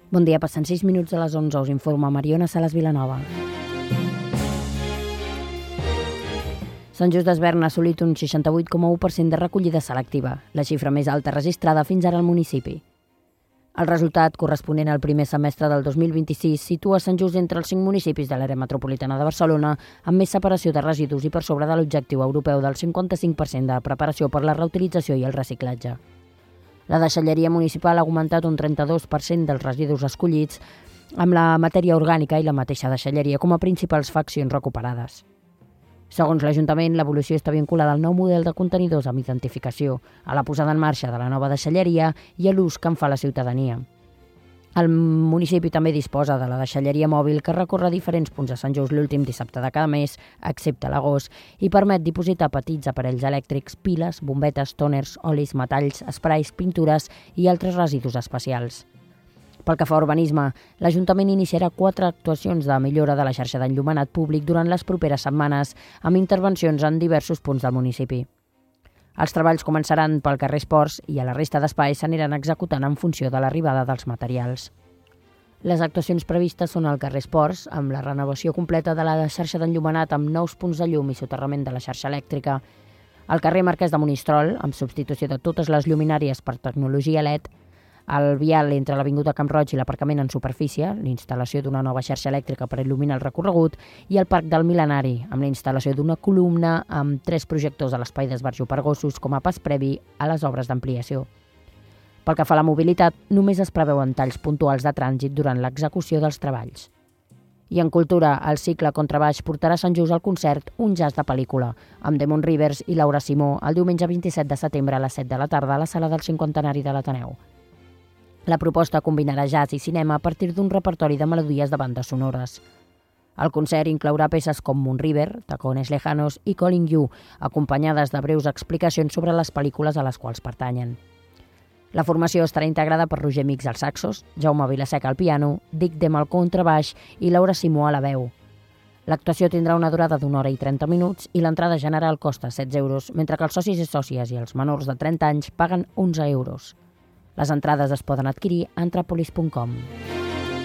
Bon dia, passen 6 minuts de les 11, us informa Mariona Salas Vilanova. Sant Just Desvern ha assolit un 68,1% de recollida selectiva, la xifra més alta registrada fins ara al municipi. El resultat, corresponent al primer semestre del 2026, situa Sant Just entre els 5 municipis de l'àrea metropolitana de Barcelona amb més separació de residus i per sobre de l'objectiu europeu del 55% de preparació per la reutilització i el reciclatge. La deixalleria municipal ha augmentat un 32% dels residus escollits amb la matèria orgànica i la mateixa deixalleria com a principals faccions recuperades. Segons l'Ajuntament, l'evolució està vinculada al nou model de contenidors amb identificació, a la posada en marxa de la nova deixalleria i a l'ús que en fa la ciutadania. El municipi també disposa de la deixalleria mòbil que recorre diferents punts de Sant Just l'últim dissabte de cada mes, excepte l'agost, i permet dipositar petits aparells elèctrics, piles, bombetes, tòners, olis, metalls, esprais, pintures i altres residus especials. Pel que fa a urbanisme, l'Ajuntament iniciarà 4 actuacions de millora de la xarxa d'enllumenat públic durant les properes setmanes, amb intervencions en diversos punts del municipi. Els treballs començaran pel carrer Esports i a la resta d'espais s'aniran executant en funció de l'arribada dels materials. Les actuacions previstes són al carrer Esports, amb la renovació completa de la xarxa d'enllumenat amb nous punts de llum i soterrament de la xarxa elèctrica, al carrer Marquès de Monistrol, amb substitució de totes les lluminàries per tecnologia LED, al vial entre l'Avinguda Camp Roig i l'aparcament en superfície, l'instal·lació d'una nova xarxa elèctrica per il·luminar el recorregut, i el Parc del Mil·lenari, amb la instal·lació d'una columna amb 3 projectors a l'espai d'esbarjo per gossos com a pas previ a les obres d'ampliació. Pel que fa a la mobilitat, només es preveuen talls puntuals de trànsit durant l'execució dels treballs. I en cultura, el cicle Contrabaix portarà a Sant Just al concert Un jazz de pel·lícula, amb Damon Rivers i Laura Simó, el diumenge 27 de setembre a les 7 de la tarda a la sala del cinquantenari de l'Ateneu. La proposta combinarà jazz i cinema a partir d'un repertori de melodies de bandes sonores. El concert inclourà peces com Moon River, Tacones Lejanos i Calling You, acompanyades de breus explicacions sobre les pel·lícules a les quals pertanyen. La formació estarà integrada per Roger Mix als saxos, Jaume Vilaseca al piano, Dick Dem al contrabaix i Laura Simó a la veu. L'actuació tindrà una durada d'1 hora i 30 minuts i l'entrada general costa 16 euros, mentre que els socis i sòcies i els menors de 30 anys paguen 11 euros. Les entrades es poden adquirir a antrapolis.com.